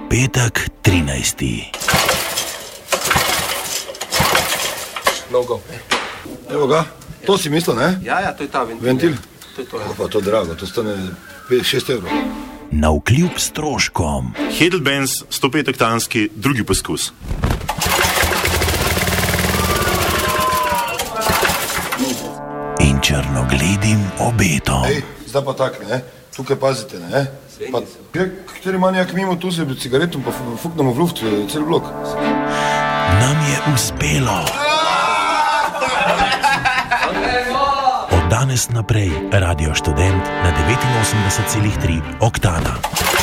Petek 13. Nogo. Evo ga, to si mislil, ne? Ja, to je ta ventil. Ventil? To je to. Pa to drago, to stane 6 evrov. Navkljub stroškom. Heidelbenz 105-oktanski drugi poskus. In črnogledim obetom. Ej, zdaj pa tak, ne? Tukaj pazite, ne? Pa, kateri manjak mimo tu se cigaretom, pa fuknemo v luft, cel blok. Nam je uspelo. Od danes naprej Radio Študent na 89,3 oktana.